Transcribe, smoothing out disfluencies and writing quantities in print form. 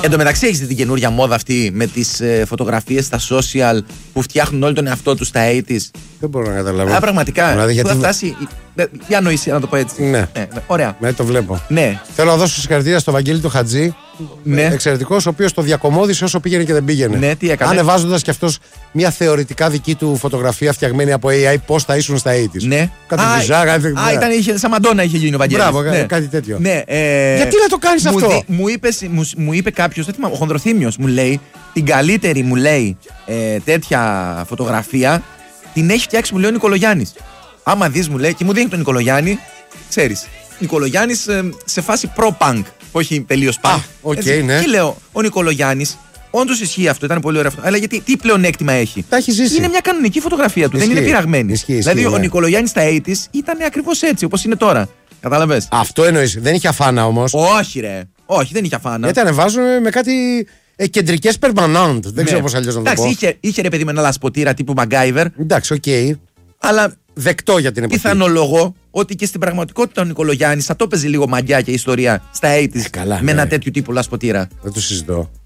Εν τω μεταξύ, έχεις δει την καινούρια μόδα αυτή με τις φωτογραφίες στα social που φτιάχνουν όλοι τον εαυτό τους στα 80's? Δεν μπορώ να καταλάβω. Πραγματικά. Δηλαδή, γιατί... θα φτάσει. Για ανοησία, να το πω έτσι. Ναι. Ωραία. Ναι, το βλέπω. Ναι. Θέλω να δώσω συγχαρητήρια στο Βαγγέλη το Χατζή. Ναι. Εξαιρετικός, ο οποίος το διακομώδησε όσο πήγαινε και δεν πήγαινε. Ναι, τι έκανε. Ανεβάζοντας κι αυτός μια θεωρητικά δική του φωτογραφία φτιαγμένη από AI, πώς θα ήσουν στα 80's. Ναι. Κάτι βυζάγα. Είχε, σαν Μαντόνα είχε γίνει ο Βαγγέλης. Μπράβο, ναι. κάτι τέτοιο. Ναι, γιατί να το κάνεις αυτό? Μου είπε κάποιος, δεν θυμάμαι, ο Χονδροθύμιος μου λέει, την καλύτερη μου λέει τέτοια φωτογραφία την έχει φτιάξει, μου λέει, ο Νικολογιάννης. Άμα δεις, μου λέει, και μου δίνει τον Νικολογιάννη, ξέρεις, Νικολογιάννης σε φάση pro-punk, όχι τελείως punk. Ναι. Και λέω, ο Νικολογιάννης, όντως ισχύει αυτό, ήταν πολύ ωραίο αυτό. Αλλά γιατί, τι πλεονέκτημα έχει? Τα έχει ζήσει. Είναι μια κανονική φωτογραφία του, δεν είναι πειραγμένη. Δηλαδή, ο Νικολογιάννης στα 80's ήταν ακριβώς έτσι, όπως είναι τώρα. Κατάλαβες? Αυτό εννοείς. Δεν είχε αφάνα όμως. Όχι, ρε. Όχι, δεν είχε αφάνα. Γιατί ανεβάζουν με κάτι κεντρικές permanent. Δεν ξέρω πώς αλλιώς να το πω. Εντάξει, είχε ρε παιδί με ένα λασποτήρα τύπου MacGyver. Εντάξει, οκ. Αλλά δεκτό για την εποχή. Πιθανολογώ ότι και στην πραγματικότητα ο Νικολογιάννης θα το έπαιζε λίγο μαγιά και ιστορία στα 80's με ένα τέτοιο τύπου λασποτήρα. Δεν το συζητώ.